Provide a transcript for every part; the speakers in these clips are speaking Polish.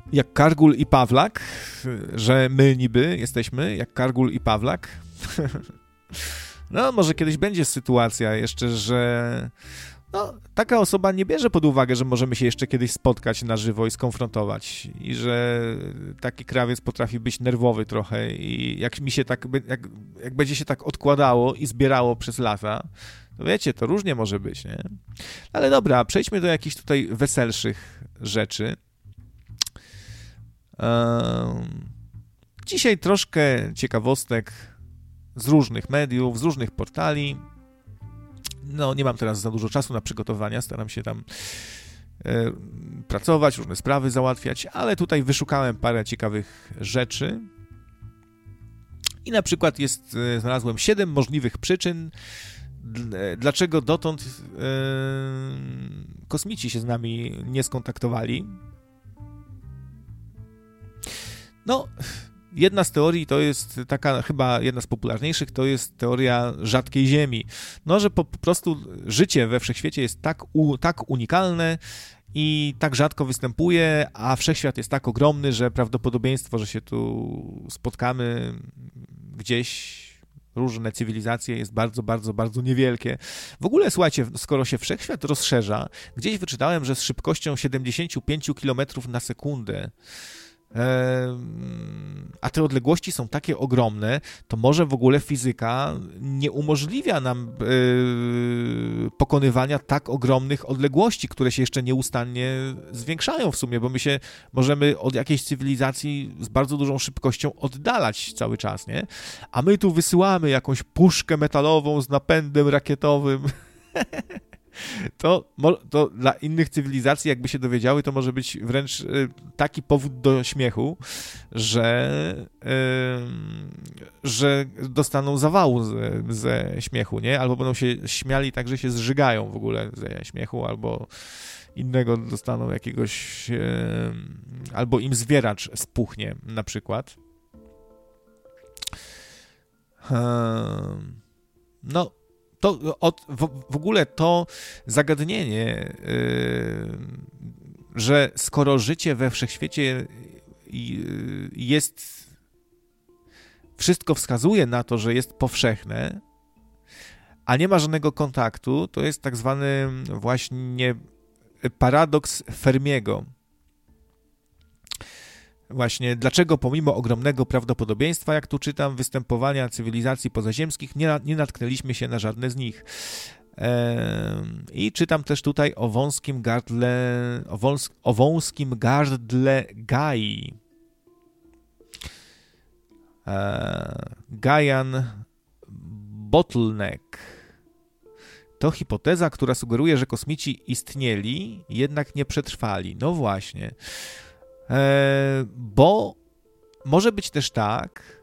jak Kargul i Pawlak, że my niby jesteśmy jak Kargul i Pawlak. No, może kiedyś będzie sytuacja jeszcze, że taka osoba nie bierze pod uwagę, że możemy się jeszcze kiedyś spotkać na żywo i skonfrontować i że taki krawiec potrafi być nerwowy trochę i jak mi się tak, jak będzie się tak odkładało i zbierało przez lata, to wiecie, to różnie może być, nie? Ale dobra, przejdźmy do jakichś tutaj weselszych rzeczy. Dzisiaj troszkę ciekawostek z różnych mediów, z różnych portali. No, nie mam teraz za dużo czasu na przygotowania, staram się tam pracować, różne sprawy załatwiać, ale tutaj wyszukałem parę ciekawych rzeczy. I na przykład znalazłem 7 możliwych przyczyn, dlaczego dotąd kosmici się z nami nie skontaktowali. No, jedna z teorii to jest taka, chyba jedna z popularniejszych, to jest teoria rzadkiej Ziemi. No, że po prostu życie we wszechświecie jest tak unikalne i tak rzadko występuje, a wszechświat jest tak ogromny, że prawdopodobieństwo, że się tu spotkamy gdzieś, różne cywilizacje jest bardzo, bardzo, bardzo niewielkie. W ogóle, słuchajcie, skoro się wszechświat rozszerza, gdzieś wyczytałem, że z szybkością 75 km na sekundę, a te odległości są takie ogromne, to może w ogóle fizyka nie umożliwia nam pokonywania tak ogromnych odległości, które się jeszcze nieustannie zwiększają w sumie, bo my się możemy od jakiejś cywilizacji z bardzo dużą szybkością oddalać cały czas, nie? A my tu wysyłamy jakąś puszkę metalową z napędem rakietowym. To dla innych cywilizacji, jakby się dowiedziały, to może być wręcz taki powód do śmiechu, że dostaną zawału ze śmiechu, nie? Albo będą się śmiali tak, że się zżygają w ogóle ze śmiechu, albo innego dostaną jakiegoś, albo im zwieracz spuchnie na przykład. No, w ogóle to zagadnienie, że skoro życie we wszechświecie jest, wszystko wskazuje na to, że jest powszechne, a nie ma żadnego kontaktu, to jest tak zwany właśnie paradoks Fermiego. Właśnie, dlaczego pomimo ogromnego prawdopodobieństwa, jak tu czytam, występowania cywilizacji pozaziemskich, nie natknęliśmy się na żadne z nich. I czytam też tutaj o wąskim gardle Gai. Gaian Bottleneck. To hipoteza, która sugeruje, że kosmici istnieli, jednak nie przetrwali. No właśnie. Bo może być też tak,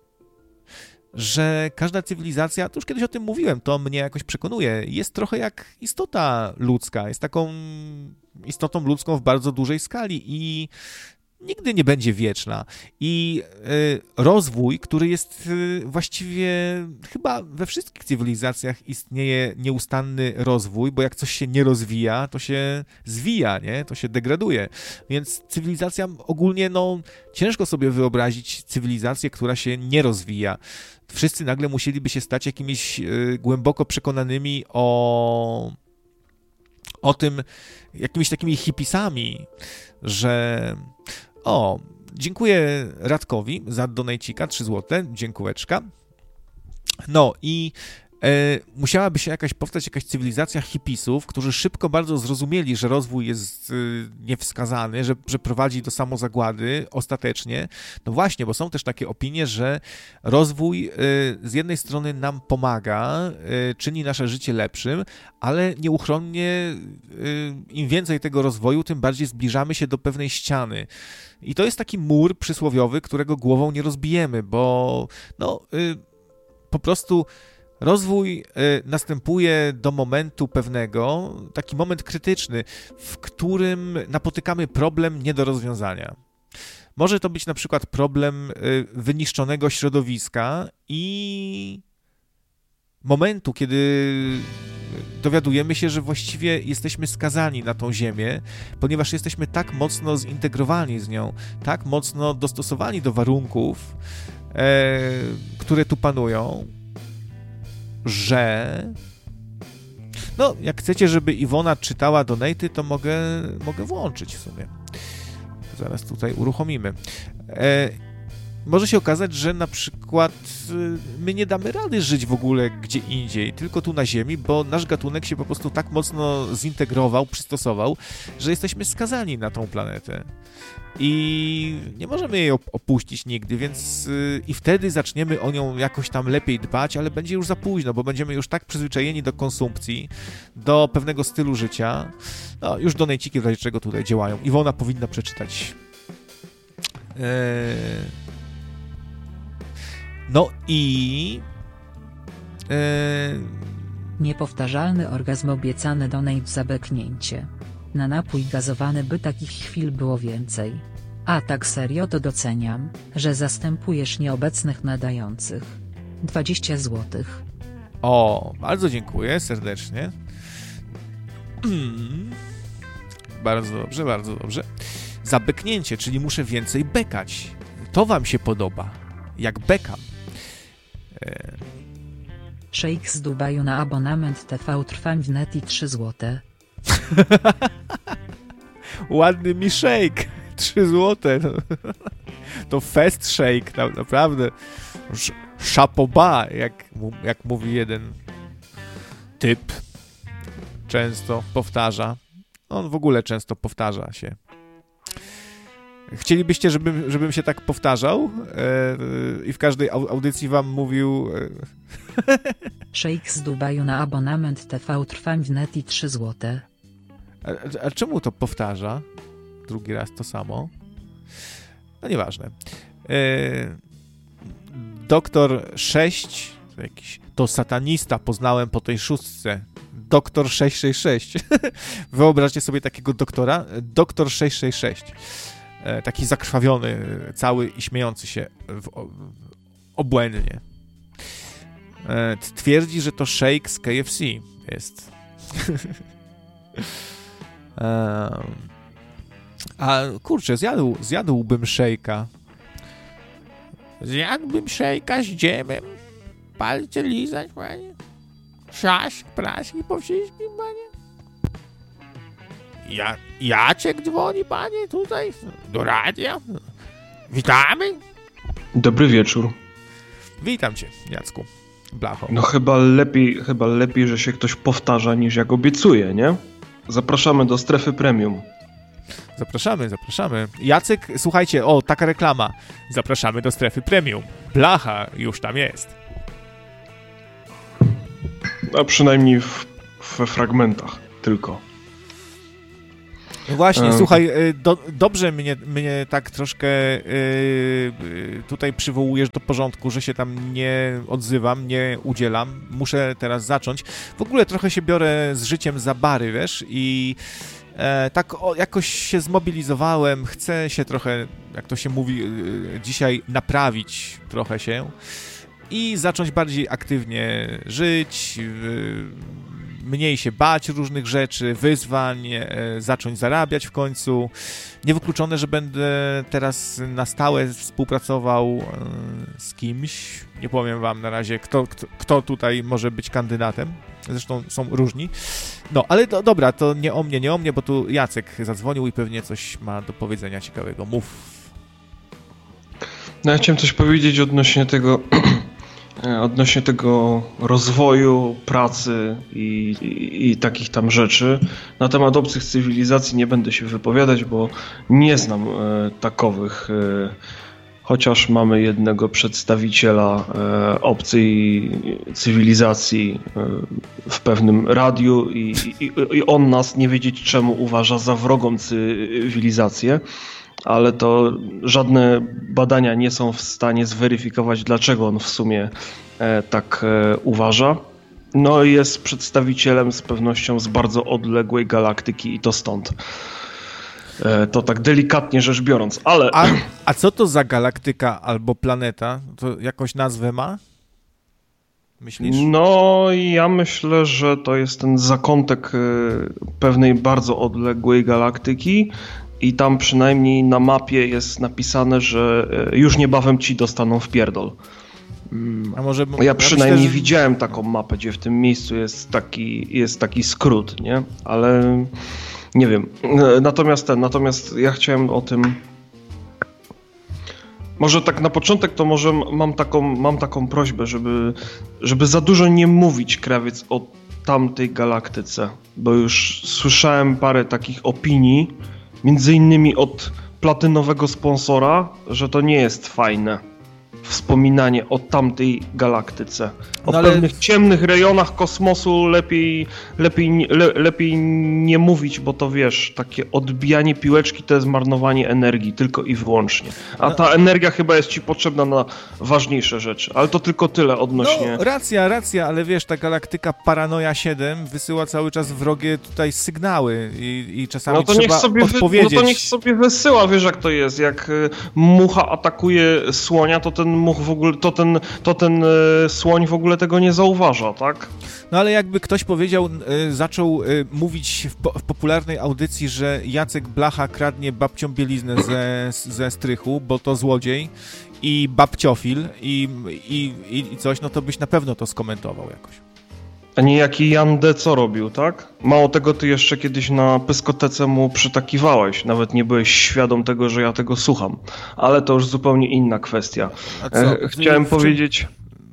że każda cywilizacja, to już kiedyś o tym mówiłem, to mnie jakoś przekonuje, jest trochę jak istota ludzka, jest taką istotą ludzką w bardzo dużej skali i nigdy nie będzie wieczna. I rozwój, który jest właściwie chyba we wszystkich cywilizacjach istnieje nieustanny rozwój, bo jak coś się nie rozwija, to się zwija, nie? To się degraduje. Więc cywilizacja ogólnie, no ciężko sobie wyobrazić cywilizację, która się nie rozwija. Wszyscy nagle musieliby się stać jakimiś głęboko przekonanymi o tym, jakimiś takimi hipisami, że dziękuję Radkowi za donajcika, 3 zł, dziękułeczka. No i musiałaby się powstać jakaś cywilizacja hipisów, którzy szybko bardzo zrozumieli, że rozwój jest niewskazany, że prowadzi do samozagłady ostatecznie. No właśnie, bo są też takie opinie, że rozwój z jednej strony nam pomaga, czyni nasze życie lepszym, ale nieuchronnie im więcej tego rozwoju, tym bardziej zbliżamy się do pewnej ściany. I to jest taki mur przysłowiowy, którego głową nie rozbijemy, bo po prostu rozwój następuje do momentu pewnego, taki moment krytyczny, w którym napotykamy problem nie do rozwiązania. Może to być na przykład problem wyniszczonego środowiska i momentu, kiedy dowiadujemy się, że właściwie jesteśmy skazani na tą Ziemię, ponieważ jesteśmy tak mocno zintegrowani z nią, tak mocno dostosowani do warunków, które tu panują, że... No, jak chcecie, żeby Iwona czytała donaty, to mogę włączyć w sumie. Zaraz tutaj uruchomimy. Może się okazać, że na przykład my nie damy rady żyć w ogóle gdzie indziej, tylko tu na Ziemi, bo nasz gatunek się po prostu tak mocno zintegrował, przystosował, że jesteśmy skazani na tą planetę. I nie możemy jej opuścić nigdy, więc i wtedy zaczniemy o nią jakoś tam lepiej dbać, ale będzie już za późno, bo będziemy już tak przyzwyczajeni do konsumpcji, do pewnego stylu życia. No, już donejciki w razie czego tutaj działają. Iwona powinna przeczytać. No i... Niepowtarzalny orgazm obiecany donate za beknięcie. Na napój gazowany, by takich chwil było więcej. A tak serio to doceniam, że zastępujesz nieobecnych nadających. 20 złotych. O, bardzo dziękuję serdecznie. Bardzo dobrze, bardzo dobrze. Za beknięcie, czyli muszę więcej bekać. To wam się podoba. Jak bekam. Szejk z Dubaju na abonament TV Trwam w net i 3 złote. Ładny mi shake. 3 złote. No. To fest shake, naprawdę. Chapeau, jak mówi jeden typ. Często powtarza. On w ogóle często powtarza się. Chcielibyście, żebym się tak powtarzał i w każdej audycji wam mówił... Szejk z Dubaju na abonament TV Trwam w net i 3 złote. A czemu to powtarza? Drugi raz to samo. No nieważne. Doktor 6, to satanista, poznałem po tej szóstce. Doktor 666. Wyobraźcie sobie takiego doktora. Doktor 666. Taki zakrwawiony, cały i śmiejący się obłędnie. Twierdzi, że to shake z KFC jest. A kurczę, zjadłbym shake'a. Zjadłbym shake'a z dżemem. Palce lizać, panie. Trzask, praski po wszystkim, panie. Jacek dzwoni, panie, tutaj do radia. Witamy. Dobry wieczór. Witam cię, Jacku. Blacho. No chyba lepiej, że się ktoś powtarza, niż jak obiecuje, nie? Zapraszamy do strefy premium. Zapraszamy. Jacek, słuchajcie, taka reklama. Zapraszamy do strefy premium. Blacha już tam jest. A przynajmniej we fragmentach tylko. Właśnie, słuchaj, dobrze mnie tak troszkę tutaj przywołujesz do porządku, że się tam nie odzywam, nie udzielam. Muszę teraz zacząć. W ogóle trochę się biorę z życiem za bary, wiesz, i tak jakoś się zmobilizowałem, chcę się trochę, jak to się mówi dzisiaj, naprawić trochę się i zacząć bardziej aktywnie żyć, mniej się bać różnych rzeczy, wyzwań, zacząć zarabiać w końcu. Niewykluczone, że będę teraz na stałe współpracował z kimś. Nie powiem wam na razie, kto tutaj może być kandydatem. Zresztą są różni. No, ale dobra, to nie o mnie, bo tu Jacek zadzwonił i pewnie coś ma do powiedzenia ciekawego. Mów. No ja chciałem coś powiedzieć odnośnie tego rozwoju, pracy i takich tam rzeczy. Na temat obcych cywilizacji nie będę się wypowiadać, bo nie znam takowych, chociaż mamy jednego przedstawiciela obcej cywilizacji w pewnym radiu i on nas, nie wiedzieć czemu, uważa za wrogą cywilizację. Ale to żadne badania nie są w stanie zweryfikować, dlaczego on w sumie tak uważa. No i jest przedstawicielem z pewnością z bardzo odległej galaktyki i to stąd. To tak delikatnie rzecz biorąc, ale... A co to za galaktyka albo planeta? To jakąś nazwę ma? myślisz? No, ja myślę, że to jest ten zakątek pewnej bardzo odległej galaktyki i tam przynajmniej na mapie jest napisane, że już niebawem ci dostaną w pierdol. A może, ja przynajmniej myślę, że... widziałem taką mapę, gdzie w tym miejscu jest taki skrót, nie? Ale nie wiem. Natomiast ja chciałem o tym... Może tak na początek to może mam taką prośbę, żeby za dużo nie mówić, Krawiec, o tamtej galaktyce, bo już słyszałem parę takich opinii, między innymi od platynowego sponsora, że to nie jest fajne wspominanie o tamtej galaktyce. O pewnych ciemnych rejonach kosmosu lepiej nie mówić, bo to wiesz, takie odbijanie piłeczki to jest marnowanie energii, tylko i wyłącznie. A ta energia chyba jest ci potrzebna na ważniejsze rzeczy, ale to tylko tyle odnośnie... No, racja, ale wiesz, ta galaktyka Paranoia 7 wysyła cały czas wrogie tutaj sygnały i czasami trzeba odpowiedzieć. No to niech sobie wysyła, wiesz jak to jest, jak mucha atakuje słonia, to ten much w ogóle, to ten słoń w ogóle tego nie zauważa, tak? No ale jakby ktoś powiedział, zaczął mówić w popularnej audycji, że Jacek Blacha kradnie babcią bieliznę ze strychu, bo to złodziej i babciofil i coś, no to byś na pewno to skomentował jakoś. A niejaki Jan D. co robił, tak? Mało tego, ty jeszcze kiedyś na pyskotece mu przytakiwałeś. Nawet nie byłeś świadom tego, że ja tego słucham. Ale to już zupełnie inna kwestia. A co? Chciałem powiedzieć...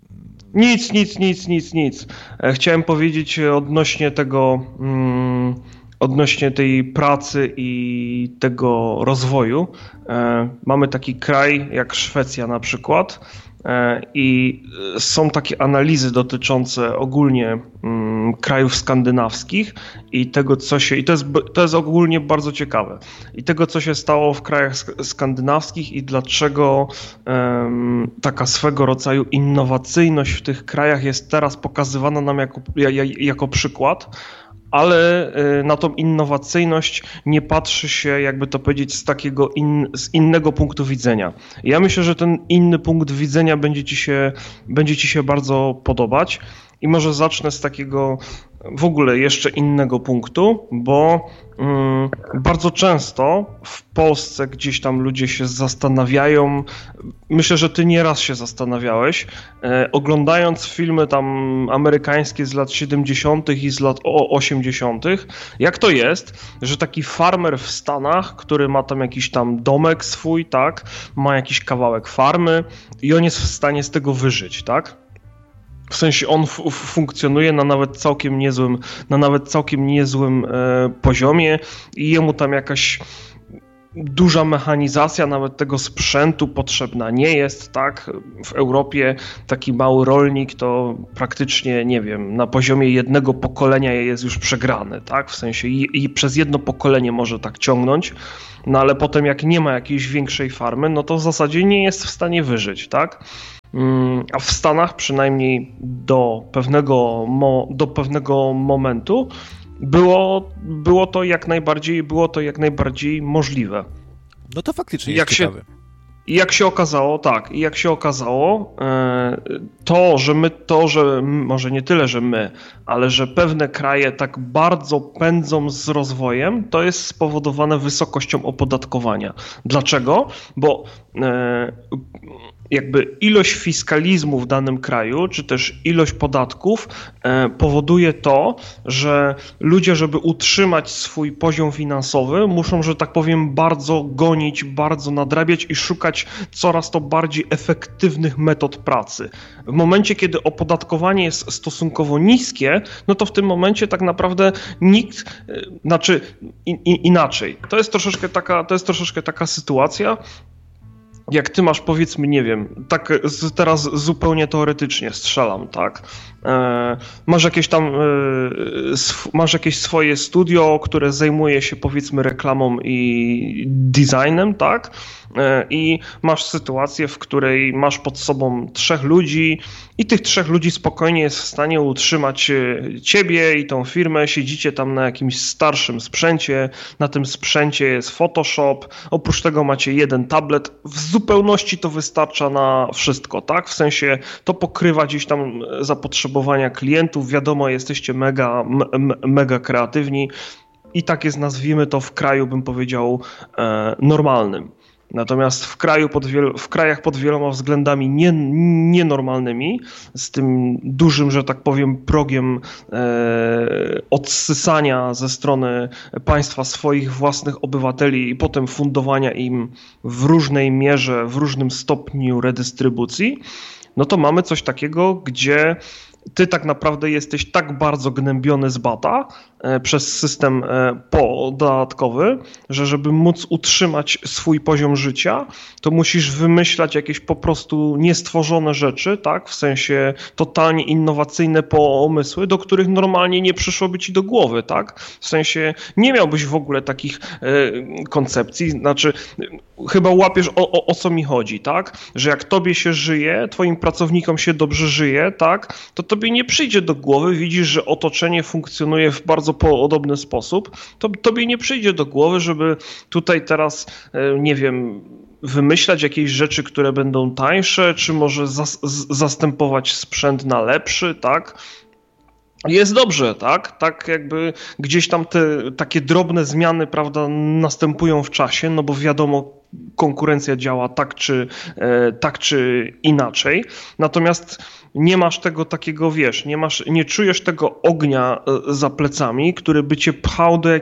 Nic. Chciałem powiedzieć odnośnie tego... Odnośnie tej pracy i tego rozwoju. Mamy taki kraj jak Szwecja na przykład i są takie analizy dotyczące ogólnie krajów skandynawskich i tego, co się... I to jest ogólnie bardzo ciekawe. I tego, co się stało w krajach skandynawskich i dlaczego taka swego rodzaju innowacyjność w tych krajach jest teraz pokazywana nam jako przykład, ale na tą innowacyjność nie patrzy się, jakby to powiedzieć, z innego punktu widzenia. Ja myślę, że ten inny punkt widzenia będzie ci się bardzo podobać i może zacznę z takiego w ogóle jeszcze innego punktu, bo bardzo często w Polsce gdzieś tam ludzie się zastanawiają, myślę, że ty nieraz się zastanawiałeś, oglądając filmy tam amerykańskie z lat 70. i z lat 80., jak to jest, że taki farmer w Stanach, który ma tam jakiś tam domek swój, tak, ma jakiś kawałek farmy i on jest w stanie z tego wyżyć, tak? W sensie on funkcjonuje na nawet całkiem niezłym poziomie i jemu tam jakaś duża mechanizacja nawet tego sprzętu potrzebna nie jest, tak? W Europie taki mały rolnik to praktycznie, nie wiem, na poziomie jednego pokolenia jest już przegrany, tak? W sensie i przez jedno pokolenie może tak ciągnąć, no ale potem jak nie ma jakiejś większej farmy, no to w zasadzie nie jest w stanie wyżyć, tak? A w Stanach przynajmniej do pewnego momentu było to jak najbardziej możliwe. No to faktycznie jest ciekawe. I jak się okazało, że może nie tyle, że my, ale że pewne kraje tak bardzo pędzą z rozwojem, to jest spowodowane wysokością opodatkowania. Dlaczego? Bo jakby ilość fiskalizmu w danym kraju, czy też ilość podatków powoduje to, że ludzie, żeby utrzymać swój poziom finansowy, muszą, że tak powiem, bardzo gonić, bardzo nadrabiać i szukać coraz to bardziej efektywnych metod pracy. W momencie, kiedy opodatkowanie jest stosunkowo niskie, no to w tym momencie tak naprawdę nikt, inaczej. To jest troszeczkę taka sytuacja, jak ty masz, powiedzmy, nie wiem, tak teraz zupełnie teoretycznie strzelam, tak? masz jakieś swoje studio, które zajmuje się powiedzmy reklamą i designem, tak? I masz sytuację, w której masz pod sobą 3 ludzi i tych 3 ludzi spokojnie jest w stanie utrzymać ciebie i tą firmę, siedzicie tam na jakimś starszym sprzęcie, na tym sprzęcie jest Photoshop, oprócz tego macie jeden tablet, w zupełności to wystarcza na wszystko, tak? W sensie to pokrywa gdzieś tam zapotrzebowania klientów, wiadomo, jesteście mega kreatywni i tak jest, nazwijmy to, w kraju, bym powiedział, normalnym. Natomiast w krajach pod wieloma względami nienormalnymi, z tym dużym, że tak powiem, progiem odsysania ze strony państwa swoich własnych obywateli i potem fundowania im w różnej mierze, w różnym stopniu redystrybucji, no to mamy coś takiego, gdzie ty tak naprawdę jesteś tak bardzo gnębiony z bata przez system podatkowy, że żeby móc utrzymać swój poziom życia, to musisz wymyślać jakieś po prostu niestworzone rzeczy, tak? W sensie totalnie innowacyjne pomysły, do których normalnie nie przyszłoby ci do głowy, tak? W sensie nie miałbyś w ogóle takich koncepcji, znaczy chyba łapiesz o co mi chodzi, tak? Że jak tobie się żyje, twoim pracownikom się dobrze żyje, tak? To tobie nie przyjdzie do głowy, widzisz, że otoczenie funkcjonuje w bardzo podobny sposób, to tobie nie przyjdzie do głowy, żeby tutaj teraz, nie wiem, wymyślać jakieś rzeczy, które będą tańsze, czy może zastępować sprzęt na lepszy, tak? Jest dobrze, tak? Tak jakby gdzieś tam te takie drobne zmiany, prawda, następują w czasie, no bo wiadomo, konkurencja działa tak czy inaczej. Natomiast nie masz tego takiego, wiesz, nie czujesz tego ognia za plecami, który by cię pchał do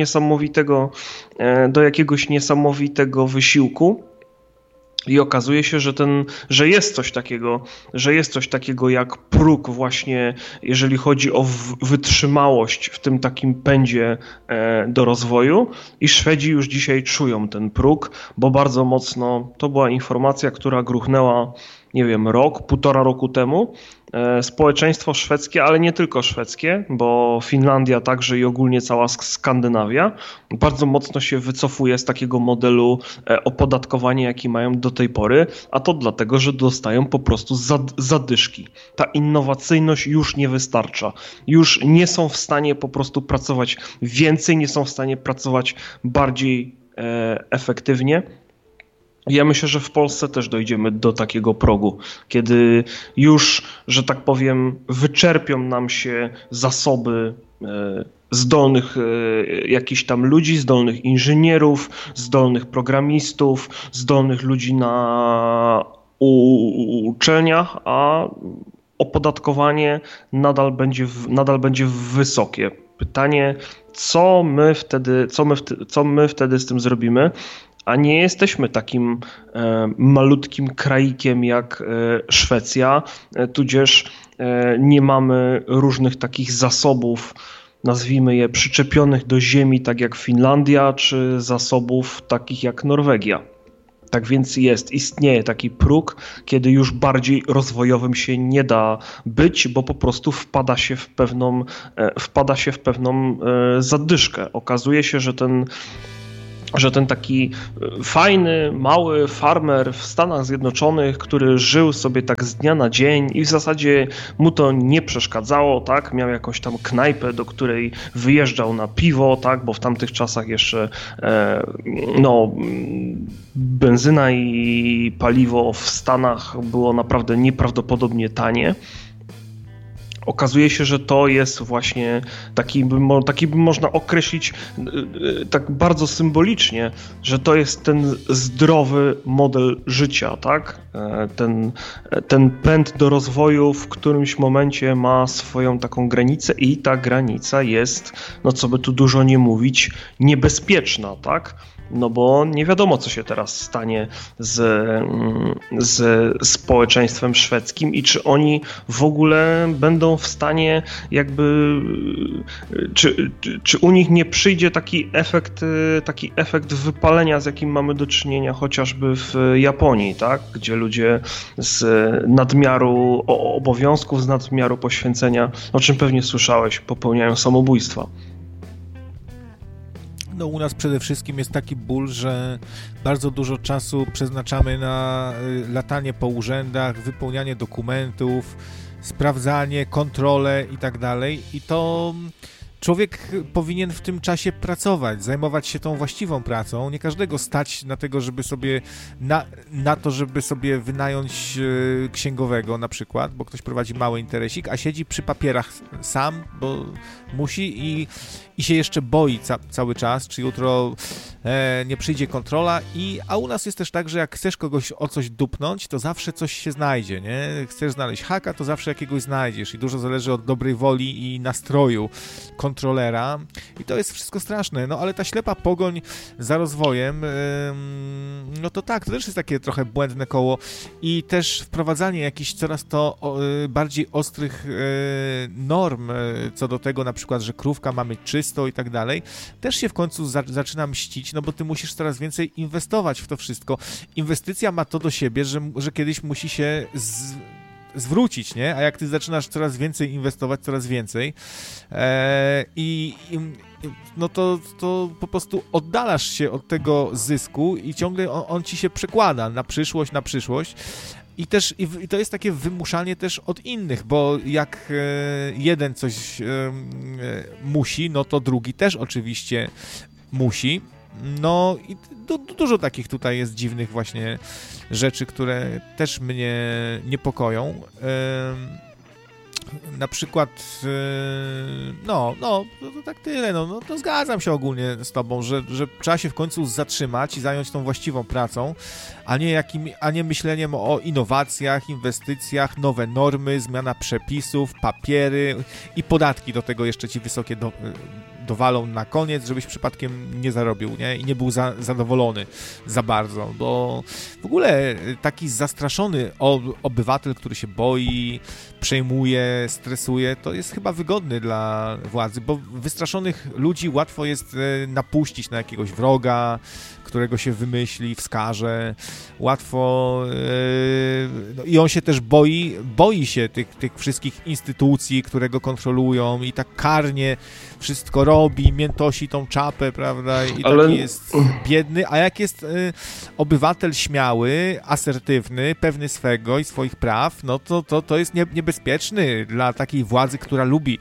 jakiegoś niesamowitego wysiłku. I okazuje się, że jest coś takiego jak próg właśnie, jeżeli chodzi o wytrzymałość w tym takim pędzie do rozwoju i Szwedzi już dzisiaj czują ten próg, bo bardzo mocno, to była informacja, która gruchnęła, nie wiem, półtora roku temu. Społeczeństwo szwedzkie, ale nie tylko szwedzkie, bo Finlandia także i ogólnie cała Skandynawia bardzo mocno się wycofuje z takiego modelu opodatkowania, jaki mają do tej pory, a to dlatego, że dostają po prostu zadyszki. Ta innowacyjność już nie wystarcza. Już nie są w stanie po prostu pracować więcej, nie są w stanie pracować bardziej efektywnie. Ja myślę, że w Polsce też dojdziemy do takiego progu, kiedy już, że tak powiem, wyczerpią nam się zasoby zdolnych jakichś tam ludzi, zdolnych inżynierów, zdolnych programistów, zdolnych ludzi na uczelniach, a opodatkowanie nadal będzie wysokie. Pytanie, co my wtedy z tym zrobimy? A nie jesteśmy takim malutkim kraikiem jak Szwecja, tudzież nie mamy różnych takich zasobów, nazwijmy je, przyczepionych do ziemi, tak jak Finlandia, czy zasobów takich jak Norwegia. Tak więc istnieje taki próg, kiedy już bardziej rozwojowym się nie da być, bo po prostu wpada się w pewną zadyszkę. Okazuje się, że ten taki fajny, mały farmer w Stanach Zjednoczonych, który żył sobie tak z dnia na dzień i w zasadzie mu to nie przeszkadzało, tak? Miał jakąś tam knajpę, do której wyjeżdżał na piwo, tak? Bo w tamtych czasach jeszcze benzyna i paliwo w Stanach było naprawdę nieprawdopodobnie tanie. Okazuje się, że to jest właśnie taki by można określić tak bardzo symbolicznie, że to jest ten zdrowy model życia, tak? Ten pęd do rozwoju w którymś momencie ma swoją taką granicę i ta granica jest, no co by tu dużo nie mówić, niebezpieczna, tak? no bo nie wiadomo, co się teraz stanie z społeczeństwem szwedzkim i czy oni w ogóle będą w stanie jakby, czy u nich nie przyjdzie taki efekt wypalenia, z jakim mamy do czynienia chociażby w Japonii, tak? Gdzie ludzie z nadmiaru obowiązków, z nadmiaru poświęcenia, o czym pewnie słyszałeś, popełniają samobójstwa. No u nas przede wszystkim jest taki ból, że bardzo dużo czasu przeznaczamy na latanie po urzędach, wypełnianie dokumentów, sprawdzanie, kontrolę i tak dalej. I to człowiek powinien w tym czasie pracować, zajmować się tą właściwą pracą. Nie każdego stać na tego, żeby sobie na to, żeby sobie wynająć księgowego na przykład, bo ktoś prowadzi mały interesik, a siedzi przy papierach sam, bo musi i się jeszcze boi cały czas, czy jutro nie przyjdzie kontrola. A u nas jest też tak, że jak chcesz kogoś o coś dupnąć, to zawsze coś się znajdzie, nie? Chcesz znaleźć haka, to zawsze jakiegoś znajdziesz i dużo zależy od dobrej woli i nastroju kontrolera i to jest wszystko straszne, no ale ta ślepa pogoń za rozwojem, no to tak, to też jest takie trochę błędne koło i też wprowadzanie jakichś coraz to bardziej ostrych norm co do tego, na przykład, że krówka ma mieć czysto i tak dalej, też się w końcu zaczyna mścić, no bo ty musisz coraz więcej inwestować w to wszystko. Inwestycja ma to do siebie, że kiedyś musi się zwrócić, nie? A jak ty zaczynasz coraz więcej inwestować, coraz więcej no to po prostu oddalasz się od tego zysku i ciągle on ci się przekłada na przyszłość. I to jest takie wymuszanie też od innych, bo jak jeden coś musi, no to drugi też oczywiście musi. No i dużo takich tutaj jest dziwnych właśnie rzeczy, które też mnie niepokoją. Na przykład, to tak tyle, no to zgadzam się ogólnie z tobą, że trzeba się w końcu zatrzymać i zająć tą właściwą pracą, a nie myśleniem o innowacjach, inwestycjach, nowe normy, zmiana przepisów, papiery i podatki do tego jeszcze ci wysokie dowalą na koniec, żebyś przypadkiem nie zarobił, nie? I nie był zadowolony za bardzo, bo w ogóle taki zastraszony obywatel, który się boi, przejmuje, stresuje, to jest chyba wygodny dla władzy, bo wystraszonych ludzi łatwo jest napuścić na jakiegoś wroga, którego się wymyśli, wskaże, łatwo i on się też boi się tych wszystkich instytucji, które go kontrolują i tak karnie wszystko robi, miętosi tą czapę, prawda, i taki jest biedny, a jak jest obywatel śmiały, asertywny, pewny swego i swoich praw, no to jest niebezpieczny dla takiej władzy, która lubi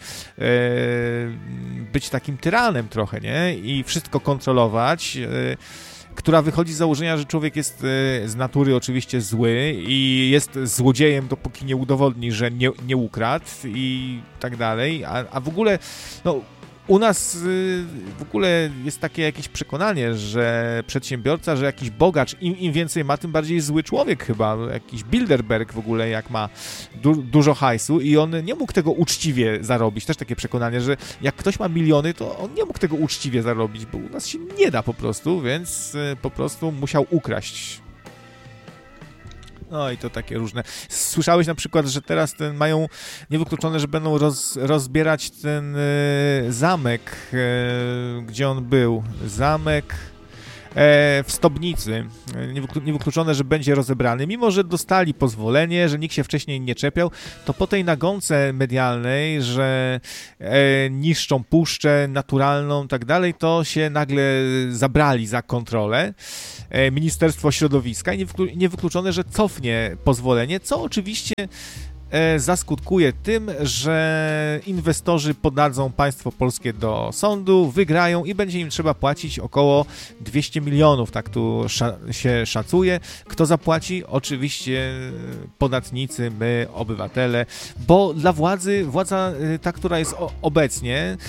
być takim tyranem trochę, nie, i wszystko kontrolować, która wychodzi z założenia, że człowiek jest z natury oczywiście zły i jest złodziejem, dopóki nie udowodni, że nie ukradł i tak dalej, a w ogóle, no, u nas w ogóle jest takie jakieś przekonanie, że przedsiębiorca, że jakiś bogacz, im więcej ma, tym bardziej zły człowiek chyba. Jakiś Bilderberg w ogóle, jak ma dużo hajsu i on nie mógł tego uczciwie zarobić. Też takie przekonanie, że jak ktoś ma miliony, to on nie mógł tego uczciwie zarobić, bo u nas się nie da po prostu, więc po prostu musiał ukraść. No i to takie różne. Słyszałeś na przykład, że teraz mają niewykluczone, że będą rozbierać ten zamek, gdzie on był. Zamek w Stobnicy. Niewykluczone, że będzie rozebrany. Mimo że dostali pozwolenie, że nikt się wcześniej nie czepiał, to po tej nagonce medialnej, że niszczą puszczę naturalną i tak dalej, to się nagle zabrali za kontrolę Ministerstwo Środowiska i niewykluczone, że cofnie pozwolenie, co oczywiście zaskutkuje tym, że inwestorzy podadzą państwo polskie do sądu, wygrają i będzie im trzeba płacić około 200 milionów, tak tu się szacuje. Kto zapłaci? Oczywiście podatnicy, my, obywatele, bo dla władza ta, która jest obecnie,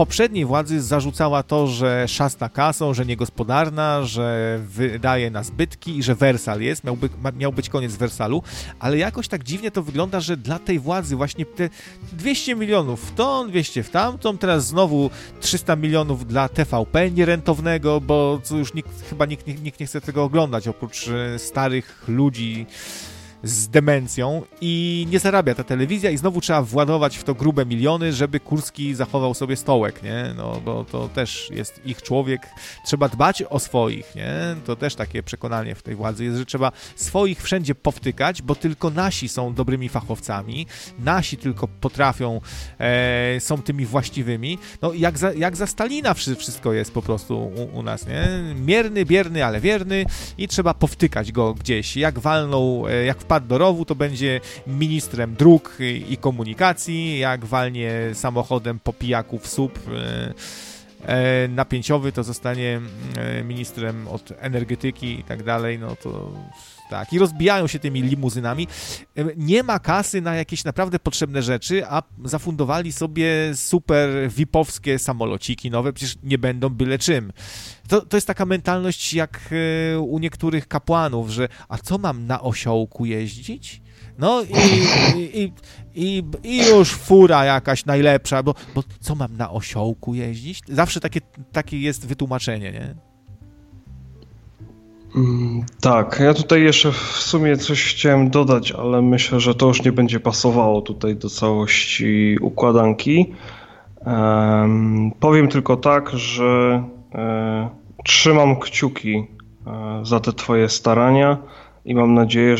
poprzedniej władzy zarzucała to, że szasta kasą, że niegospodarna, że wydaje na zbytki i że Wersal jest, miał być koniec Wersalu, ale jakoś tak dziwnie to wygląda, że dla tej władzy właśnie te 200 milionów w tą, 200 w tamtą, teraz znowu 300 milionów dla TVP nierentownego, bo co już chyba nikt nie chce tego oglądać, oprócz starych ludzi z demencją i nie zarabia ta telewizja i znowu trzeba władować w to grube miliony, żeby Kurski zachował sobie stołek, nie? No bo to też jest ich człowiek, trzeba dbać o swoich, nie? To też takie przekonanie w tej władzy jest, że trzeba swoich wszędzie powtykać, bo tylko nasi są dobrymi fachowcami, nasi tylko potrafią, są tymi właściwymi. No jak za Stalina wszystko jest po prostu u nas, nie? Mierny, bierny, ale wierny i trzeba powtykać go gdzieś. Jak walnął, jak wpadł do rowu, to będzie ministrem dróg i komunikacji, jak walnie samochodem po pijaku w słup napięciowy, to zostanie ministrem od energetyki i tak dalej, no to tak. I rozbijają się tymi limuzynami. Nie ma kasy na jakieś naprawdę potrzebne rzeczy, a zafundowali sobie super VIP-owskie samolociki nowe, przecież nie będą byle czym. To jest taka mentalność jak u niektórych kapłanów, że a co mam na osiołku jeździć? No i już fura jakaś najlepsza, bo co mam na osiołku jeździć? Zawsze takie jest wytłumaczenie, nie? Tak, ja tutaj jeszcze w sumie coś chciałem dodać, ale myślę, że to już nie będzie pasowało tutaj do całości układanki. Powiem tylko tak, że trzymam kciuki za te twoje starania i mam nadzieję,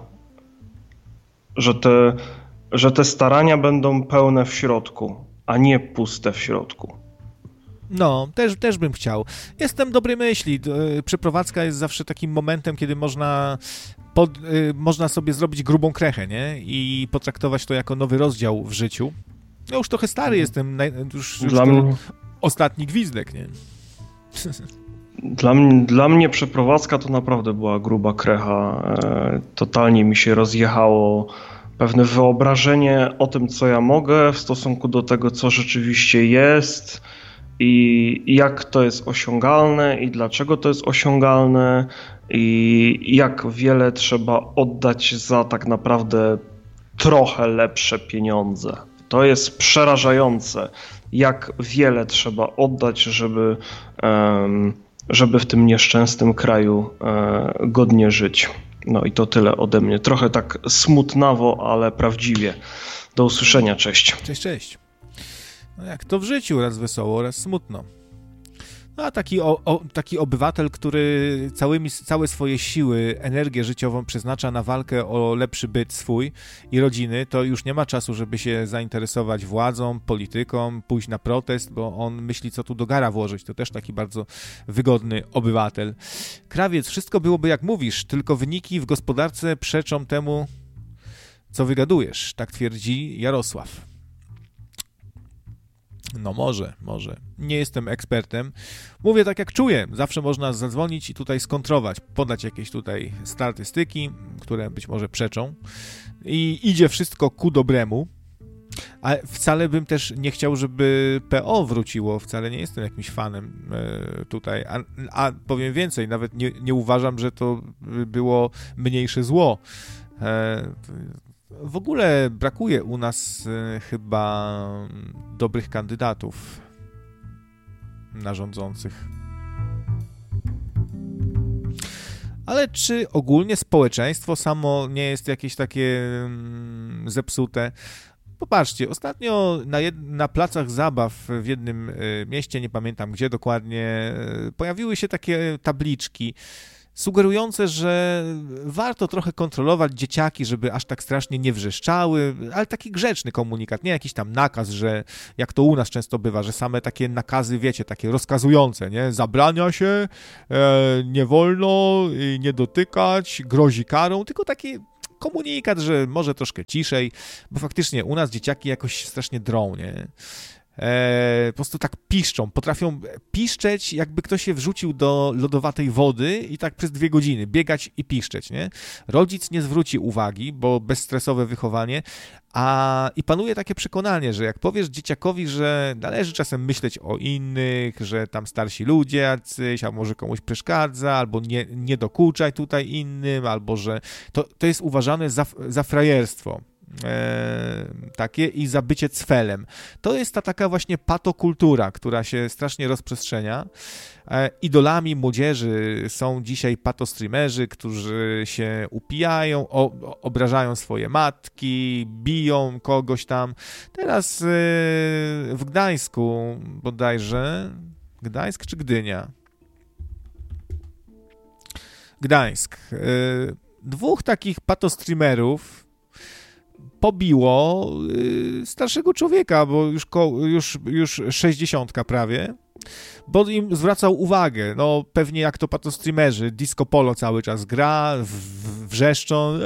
że te starania będą pełne w środku, a nie puste w środku. No, też bym chciał. Jestem dobrej myśli. Przeprowadzka jest zawsze takim momentem, kiedy można sobie zrobić grubą krechę, nie? I potraktować to jako nowy rozdział w życiu. Ja już trochę stary jestem, już ostatni gwizdek, nie? Dla mnie przeprowadzka to naprawdę była gruba krecha. Totalnie mi się rozjechało pewne wyobrażenie o tym, co ja mogę w stosunku do tego, co rzeczywiście jest i jak to jest osiągalne i dlaczego to jest osiągalne i jak wiele trzeba oddać za tak naprawdę trochę lepsze pieniądze. To jest przerażające, jak wiele trzeba oddać, żeby w tym nieszczęsnym kraju godnie żyć. No i to tyle ode mnie. Trochę tak smutnawo, ale prawdziwie. Do usłyszenia, cześć. Cześć. No jak to w życiu, raz wesoło, raz smutno. No a taki obywatel, który całe swoje siły, energię życiową przeznacza na walkę o lepszy byt swój i rodziny, to już nie ma czasu, żeby się zainteresować władzą, polityką, pójść na protest, bo on myśli, co tu do gara włożyć. To też taki bardzo wygodny obywatel. Krawiec, wszystko byłoby jak mówisz, tylko wyniki w gospodarce przeczą temu, co wygadujesz. Tak twierdzi Jarosław. No może. Nie jestem ekspertem. Mówię tak jak czuję. Zawsze można zadzwonić i tutaj skontrować, podać jakieś tutaj statystyki, które być może przeczą. I idzie wszystko ku dobremu. Ale wcale bym też nie chciał, żeby PO wróciło. Wcale nie jestem jakimś fanem tutaj. A powiem więcej, nawet nie uważam, że to było mniejsze zło. W ogóle brakuje u nas chyba dobrych kandydatów na rządzących. Ale czy ogólnie społeczeństwo samo nie jest jakieś takie zepsute? Popatrzcie, ostatnio na placach zabaw w jednym mieście, nie pamiętam gdzie dokładnie, pojawiły się takie tabliczki sugerujące, że warto trochę kontrolować dzieciaki, żeby aż tak strasznie nie wrzeszczały, ale taki grzeczny komunikat, nie jakiś tam nakaz, że jak to u nas często bywa, że same takie nakazy, wiecie, takie rozkazujące, nie? Zabrania się, nie wolno, nie dotykać, grozi karą, tylko taki komunikat, że może troszkę ciszej, bo faktycznie u nas dzieciaki jakoś strasznie drą, nie? po prostu tak piszczą, potrafią piszczeć, jakby ktoś się wrzucił do lodowatej wody i tak przez 2 godziny biegać i piszczeć, nie? Rodzic nie zwróci uwagi, bo bezstresowe wychowanie, i panuje takie przekonanie, że jak powiesz dzieciakowi, że należy czasem myśleć o innych, że tam starsi ludzie jacyś, a może komuś przeszkadza, albo nie dokuczaj tutaj innym, albo że to jest uważane za frajerstwo. Takie i za bycie cfelem. To jest ta taka właśnie patokultura, która się strasznie rozprzestrzenia. Idolami młodzieży są dzisiaj patostreamerzy, którzy się upijają, obrażają swoje matki, biją kogoś tam. Teraz w Gdańsku bodajże, Gdańsk czy Gdynia? Gdańsk. 2 takich patostreamerów pobiło starszego człowieka, bo już 60 prawie, bo im zwracał uwagę, no pewnie jak to patostreamerzy, disco polo cały czas gra, wrzeszczą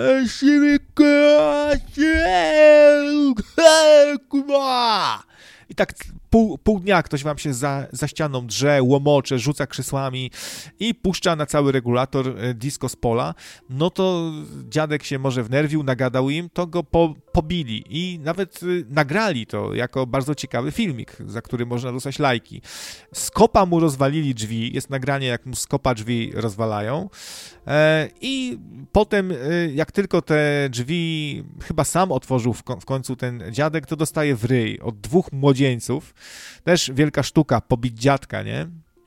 i tak pół dnia ktoś wam się za ścianą drze, łomocze, rzuca krzesłami i puszcza na cały regulator disco z pola, no to dziadek się może wnerwił, nagadał im, to go pobili i nawet nagrali to jako bardzo ciekawy filmik, za który można dostać lajki. Z kopa mu rozwalili drzwi, jest nagranie, jak mu z kopa drzwi rozwalają i potem jak tylko te drzwi chyba sam otworzył w końcu ten dziadek, to dostaje w ryj od 2 młodzieńców. Też wielka sztuka, pobić dziadka, nie?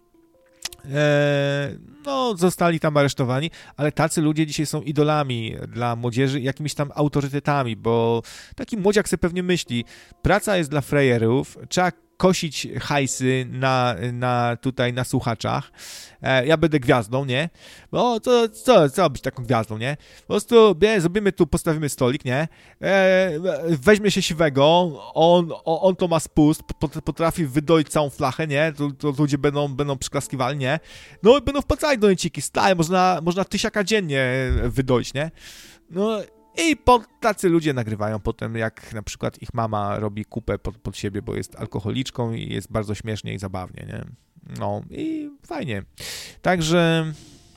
No, zostali tam aresztowani, ale tacy ludzie dzisiaj są idolami dla młodzieży, jakimiś tam autorytetami, bo taki młodziak sobie pewnie myśli, praca jest dla frajerów, trzeba kosić hajsy tutaj na słuchaczach. Ja będę gwiazdą, nie? No, co być taką gwiazdą, nie? Po prostu zrobimy tu, postawimy stolik, nie? Weźmie się siwego, on to ma spust, potrafi wydoić całą flachę, nie? To ludzie będą przyklaskiwali, nie? No i będą wpłacali doneciki, stale, można 1000 dziennie wydoić, nie? No i tacy ludzie nagrywają potem, jak na przykład ich mama robi kupę pod siebie, bo jest alkoholiczką i jest bardzo śmiesznie i zabawnie, nie? No i fajnie. Także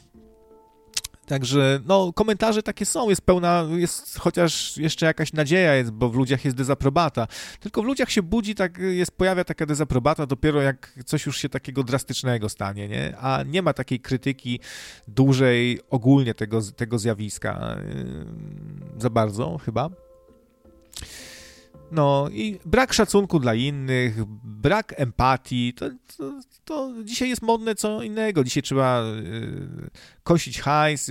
no, komentarze takie są, jest chociaż jeszcze jakaś nadzieja jest, bo w ludziach jest dezaprobata. Tylko w ludziach się budzi, pojawia taka dezaprobata dopiero jak coś już się takiego drastycznego stanie, nie? A nie ma takiej krytyki dużej ogólnie tego zjawiska za bardzo chyba. No i brak szacunku dla innych, brak empatii, to dzisiaj jest modne co innego. Dzisiaj trzeba kosić hajs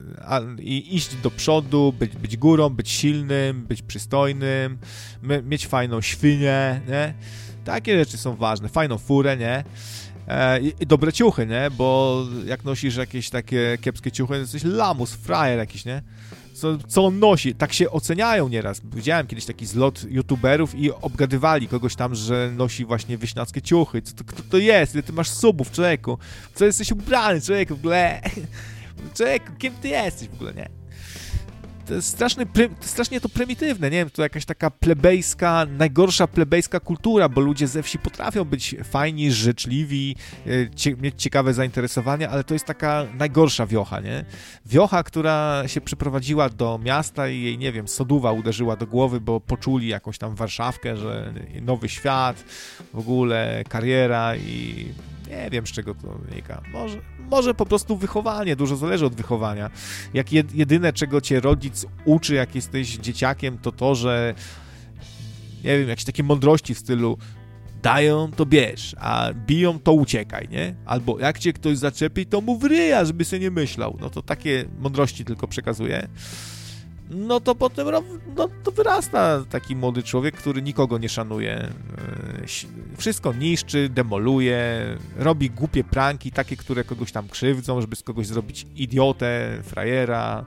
i iść do przodu, być górą, być silnym, być przystojnym, mieć fajną świnię, nie? Takie rzeczy są ważne, fajną furę, nie? I dobre ciuchy, nie? Bo jak nosisz jakieś takie kiepskie ciuchy, to jesteś lamus, frajer jakiś, nie? Co on nosi. Tak się oceniają nieraz. Widziałem kiedyś taki zlot youtuberów i obgadywali kogoś tam, że nosi właśnie wieśniackie ciuchy. Kto to jest? Ile ty masz subów, człowieku? Co jesteś ubrany, człowieku, w ogóle? Człowieku, kim ty jesteś w ogóle, nie? To jest strasznie to prymitywne, nie wiem, to jakaś taka najgorsza plebejska kultura, bo ludzie ze wsi potrafią być fajni, życzliwi, mieć ciekawe zainteresowania, ale to jest taka najgorsza wiocha, nie? Wiocha, która się przyprowadziła do miasta i jej, nie wiem, soduwa uderzyła do głowy, bo poczuli jakąś tam Warszawkę, że nowy świat, w ogóle kariera i nie wiem, z czego to wynika. Może po prostu wychowanie, dużo zależy od wychowania. Jak jedyne, czego cię rodzic uczy, jak jesteś dzieciakiem, to, że nie wiem, jakieś takie mądrości w stylu dają, to bierz, a biją, to uciekaj, nie? Albo jak cię ktoś zaczepi, to mu wryja, żeby sobie nie myślał. No to takie mądrości tylko przekazuje. No to potem to wyrasta taki młody człowiek, który nikogo nie szanuje. Wszystko niszczy, demoluje, robi głupie pranki, takie, które kogoś tam krzywdzą, żeby z kogoś zrobić idiotę, frajera.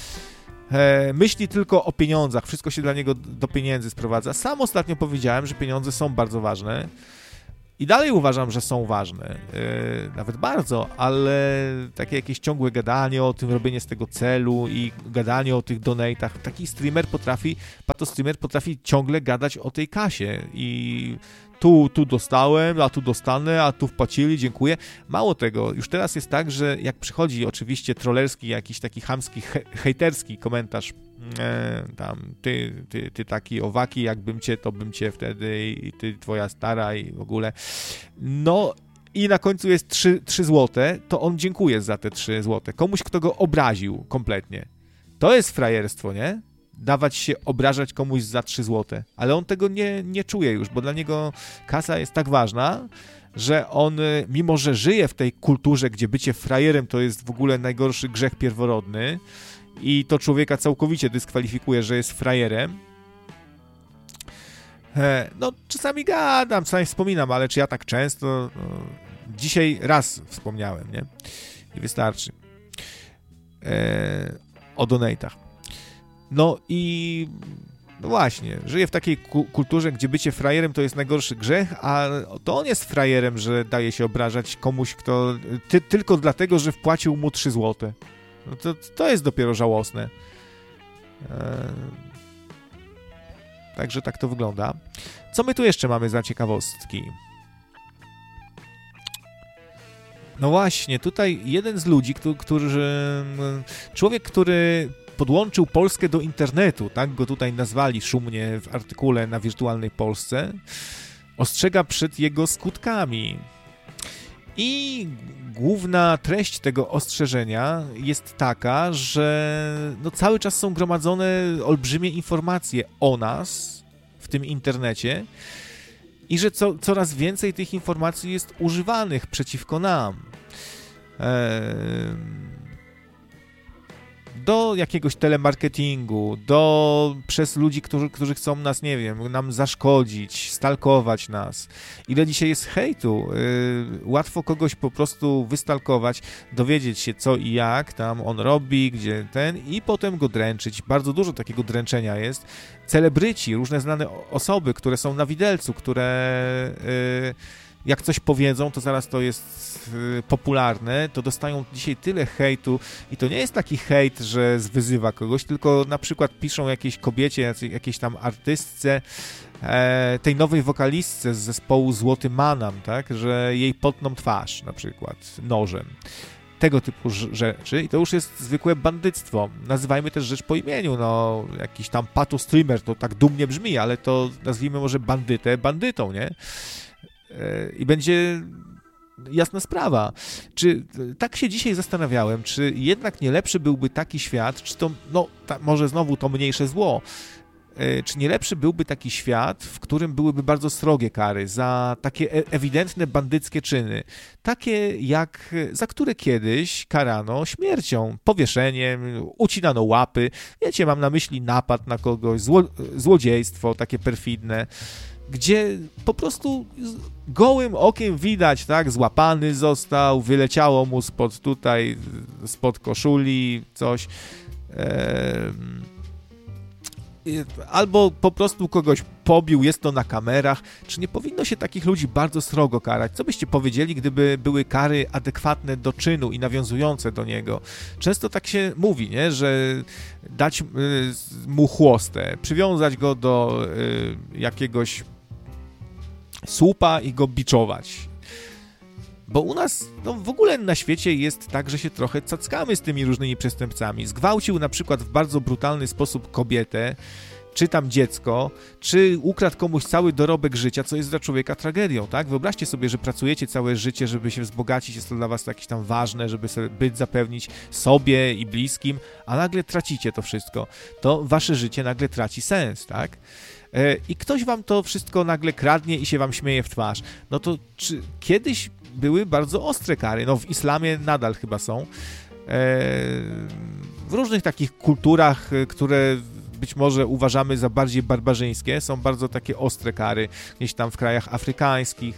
Myśli tylko o pieniądzach, wszystko się dla niego do pieniędzy sprowadza. Sam ostatnio powiedziałem, że pieniądze są bardzo ważne. I dalej uważam, że są ważne, nawet bardzo, ale takie jakieś ciągłe gadanie o tym, robienie z tego celu i gadanie o tych donatach. Taki patostreamer potrafi ciągle gadać o tej kasie i tu dostałem, a tu dostanę, a tu wpłacili, dziękuję. Mało tego, już teraz jest tak, że jak przychodzi oczywiście trollerski, jakiś taki chamski, hejterski komentarz, tam, ty taki owaki, jakbym cię, to bym cię wtedy i ty twoja stara i w ogóle. No i na końcu jest 3 złote, to on dziękuję za te 3 złote. Komuś, kto go obraził kompletnie. To jest frajerstwo, nie? Dawać się obrażać komuś za 3 złote. Ale on tego nie czuje już, bo dla niego kasa jest tak ważna, że on, mimo że żyje w tej kulturze, gdzie bycie frajerem to jest w ogóle najgorszy grzech pierworodny i to człowieka całkowicie dyskwalifikuje, że jest frajerem, no czasami gadam, czasami wspominam, ale czy ja tak często? No, dzisiaj raz wspomniałem, nie? I wystarczy. O donatach. No i no właśnie, żyje w takiej kulturze, gdzie bycie frajerem to jest najgorszy grzech, a to on jest frajerem, że daje się obrażać komuś, kto tylko dlatego, że wpłacił mu 3 złote. No to jest dopiero żałosne. Także tak to wygląda. Co my tu jeszcze mamy za ciekawostki? No właśnie, tutaj jeden z ludzi, człowiek, który podłączył Polskę do internetu, tak go tutaj nazwali szumnie w artykule na Wirtualnej Polsce, ostrzega przed jego skutkami. I główna treść tego ostrzeżenia jest taka, że no cały czas są gromadzone olbrzymie informacje o nas w tym internecie i że coraz więcej tych informacji jest używanych przeciwko nam. Do jakiegoś telemarketingu, przez ludzi, którzy chcą nas, nie wiem, nam zaszkodzić, stalkować nas. Ile dzisiaj jest hejtu. Łatwo kogoś po prostu wystalkować, dowiedzieć się co i jak tam on robi, gdzie i potem go dręczyć. Bardzo dużo takiego dręczenia jest. Celebryci, różne znane osoby, które są na widelcu, które jak coś powiedzą, to zaraz to jest popularne, to dostają dzisiaj tyle hejtu i to nie jest taki hejt, że zwyzywa kogoś, tylko na przykład piszą jakiejś kobiecie, jakiejś tam artystce, tej nowej wokalistce z zespołu Złoty Manam, tak, że jej potną twarz na przykład nożem. Tego typu rzeczy i to już jest zwykłe bandyctwo. Nazywajmy też rzecz po imieniu, no jakiś tam patostreamer, to tak dumnie brzmi, ale to nazwijmy może bandytę bandytą, nie? I będzie jasna sprawa. Czy tak się dzisiaj zastanawiałem, czy jednak nie lepszy byłby taki świat, czy to, no może znowu to mniejsze zło, czy nie lepszy byłby taki świat, w którym byłyby bardzo srogie kary za takie ewidentne bandyckie czyny, takie jak, za które kiedyś karano śmiercią, powieszeniem, ucinano łapy, wiecie, mam na myśli napad na kogoś, złodziejstwo takie perfidne, gdzie po prostu gołym okiem widać, tak, złapany został, wyleciało mu spod koszuli coś, albo po prostu kogoś pobił, jest to na kamerach. Czy nie powinno się takich ludzi bardzo srogo karać? Co byście powiedzieli, gdyby były kary adekwatne do czynu i nawiązujące do niego? Często tak się mówi, nie? Że dać mu chłostę, przywiązać go do jakiegoś słupa i go biczować. Bo u nas, no w ogóle na świecie jest tak, że się trochę cackamy z tymi różnymi przestępcami. Zgwałcił na przykład w bardzo brutalny sposób kobietę, czy tam dziecko, czy ukradł komuś cały dorobek życia, co jest dla człowieka tragedią, tak? Wyobraźcie sobie, że pracujecie całe życie, żeby się wzbogacić, jest to dla was jakieś tam ważne, żeby sobie byt zapewnić sobie i bliskim, a nagle tracicie to wszystko. To wasze życie nagle traci sens, tak? I ktoś wam to wszystko nagle kradnie i się wam śmieje w twarz. No to czy kiedyś były bardzo ostre kary, no w islamie nadal chyba są, w różnych takich kulturach, które być może uważamy za bardziej barbarzyńskie, są bardzo takie ostre kary, gdzieś tam w krajach afrykańskich.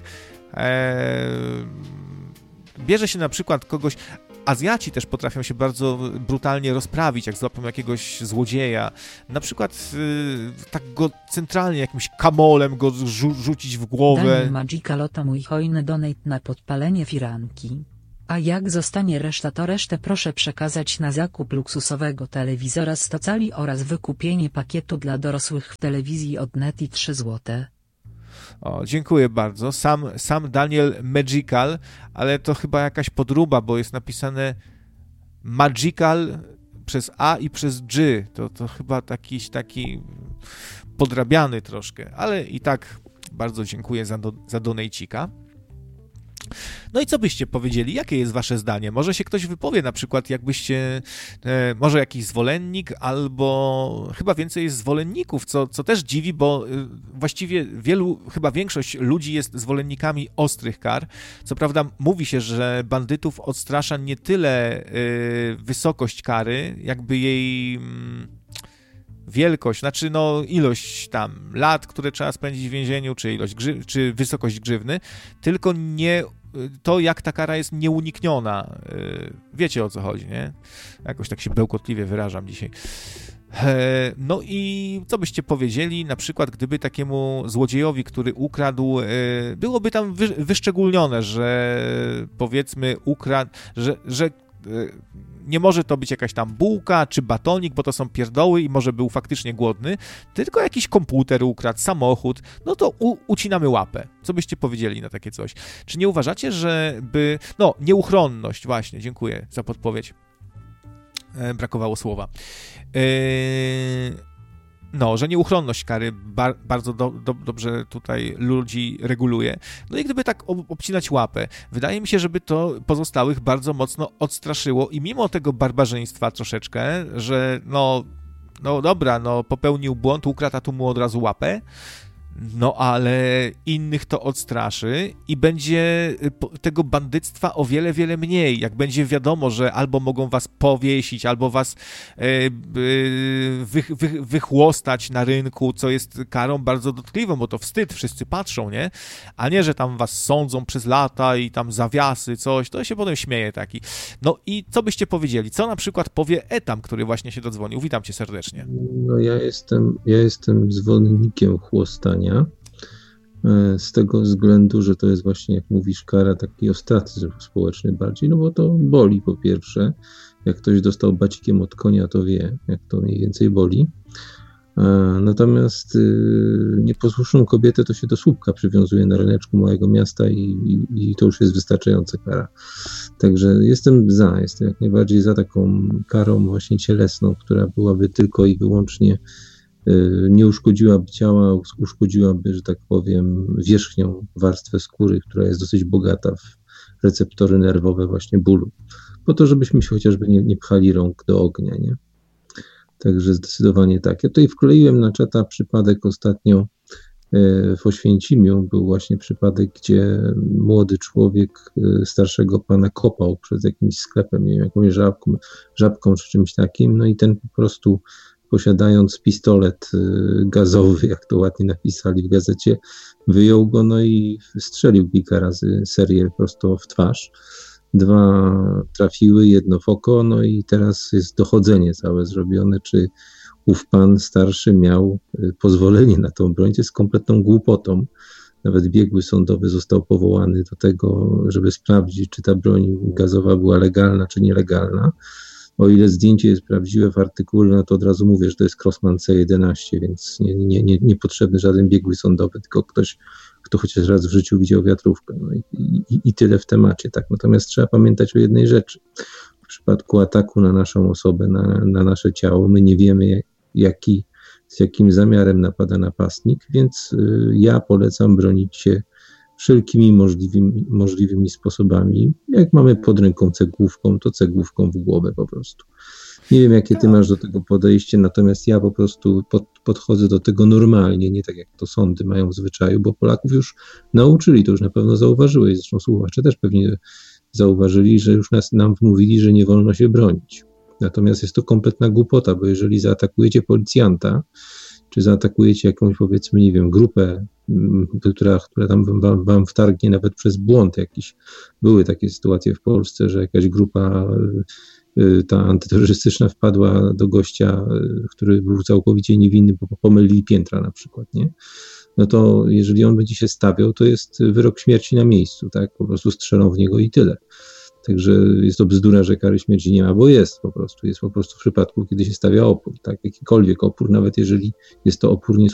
Bierze się na przykład kogoś, Azjaci też potrafią się bardzo brutalnie rozprawić, jak złapią jakiegoś złodzieja. Na przykład tak go centralnie jakimś kamolem go rzucić w głowę. Daniel Magica Lota mój hojny donate na podpalenie firanki. A jak zostanie reszta, to resztę proszę przekazać na zakup luksusowego telewizora 100 cali oraz wykupienie pakietu dla dorosłych w telewizji od Neti 3 złote. O, dziękuję bardzo. Sam Daniel Magical, ale to chyba jakaś podróba, bo jest napisane Magical przez A i przez G. To chyba taki podrabiany troszkę, ale i tak bardzo dziękuję za donejcika. No i co byście powiedzieli? Jakie jest wasze zdanie? Może się ktoś wypowie, na przykład jakbyście, może jakiś zwolennik, albo chyba więcej jest zwolenników, co też dziwi, bo właściwie chyba większość ludzi jest zwolennikami ostrych kar. Co prawda mówi się, że bandytów odstrasza nie tyle wysokość kary, jakby jej wielkość, znaczy ilość tam lat, które trzeba spędzić w więzieniu, czy wysokość grzywny, tylko nie to, jak ta kara jest nieunikniona. Wiecie, o co chodzi, nie? Jakoś tak się bełkotliwie wyrażam dzisiaj. No i co byście powiedzieli, na przykład, gdyby takiemu złodziejowi, który ukradł, byłoby tam wyszczególnione, że powiedzmy ukradł, że nie może to być jakaś tam bułka czy batonik, bo to są pierdoły i może był faktycznie głodny, tylko jakiś komputer ukradł, samochód, no to ucinamy łapę. Co byście powiedzieli na takie coś? Czy nie uważacie, żeby... nieuchronność, właśnie, dziękuję za podpowiedź. Brakowało słowa. Że nieuchronność kary bardzo dobrze tutaj ludzi reguluje. No i gdyby tak obcinać łapę, wydaje mi się, żeby to pozostałych bardzo mocno odstraszyło i mimo tego barbarzyństwa troszeczkę, że dobra, popełnił błąd, ukradł, a tu mu od razu łapę, ale innych to odstraszy i będzie tego bandyctwa o wiele, wiele mniej. Jak będzie wiadomo, że albo mogą was powiesić, albo was wychłostać na rynku, co jest karą bardzo dotkliwą, bo to wstyd, wszyscy patrzą, nie? A nie, że tam was sądzą przez lata i tam zawiasy, coś, to się potem śmieje taki. No i co byście powiedzieli? Co na przykład powie Etam, który właśnie się dodzwonił? Witam cię serdecznie. Ja jestem zwolennikiem chłostania, z tego względu, że to jest właśnie, jak mówisz, kara, taki ostracyzm społeczny bardziej, bo to boli po pierwsze. Jak ktoś dostał bacikiem od konia, to wie, jak to mniej więcej boli. Natomiast nieposłuszną kobietę to się do słupka przywiązuje na ryneczku małego miasta i to już jest wystarczająca kara. Także jestem jak najbardziej za taką karą właśnie cielesną, która byłaby tylko i wyłącznie nie uszkodziłaby ciała, uszkodziłaby, że tak powiem, wierzchnią warstwę skóry, która jest dosyć bogata w receptory nerwowe właśnie bólu. Po to, żebyśmy się chociażby nie pchali rąk do ognia, nie? Także zdecydowanie tak. Ja tutaj wkleiłem na czata przypadek ostatnio w Oświęcimiu. Był właśnie przypadek, gdzie młody człowiek starszego pana kopał przed jakimś sklepem, nie wiem, jakąś żabką czy czymś takim, no i ten po prostu, posiadając pistolet gazowy, jak to ładnie napisali w gazecie, wyjął go, no i strzelił kilka razy serię prosto w twarz. 2 trafiły, 1 w oko, no i teraz jest dochodzenie całe zrobione, czy ów pan starszy miał pozwolenie na tą broń. To jest kompletną głupotą. Nawet biegły sądowy został powołany do tego, żeby sprawdzić, czy ta broń gazowa była legalna, czy nielegalna. O ile zdjęcie jest prawdziwe w artykule, no to od razu mówię, że to jest Crossman C11, więc niepotrzebny żaden biegły sądowy, tylko ktoś, kto chociaż raz w życiu widział wiatrówkę. No i tyle w temacie. Tak. Natomiast trzeba pamiętać o jednej rzeczy. W przypadku ataku na naszą osobę, na nasze ciało, my nie wiemy, z jakim zamiarem napada napastnik, więc ja polecam bronić się wszelkimi możliwymi sposobami. Jak mamy pod ręką cegłówką, to cegłówką w głowę po prostu. Nie wiem, jakie ty masz do tego podejście, natomiast ja po prostu podchodzę do tego normalnie, nie tak jak to sądy mają w zwyczaju, bo Polaków już nauczyli, to już na pewno zauważyłeś, zresztą słuchacze też pewnie zauważyli, że już nam wmówili, że nie wolno się bronić. Natomiast jest to kompletna głupota, bo jeżeli zaatakujecie policjanta, czy zaatakujecie jakąś, powiedzmy, nie wiem, grupę, która tam wam wtargnie nawet przez błąd jakiś. Były takie sytuacje w Polsce, że jakaś grupa ta antyterrorystyczna wpadła do gościa, który był całkowicie niewinny, bo pomylili piętra na przykład, nie? No to jeżeli on będzie się stawiał, to jest wyrok śmierci na miejscu, tak? Po prostu strzelą w niego i tyle. Także jest to bzdura, że kary śmierci nie ma, bo jest po prostu w przypadku, kiedy się stawia opór, tak, jakikolwiek opór, nawet jeżeli jest to opór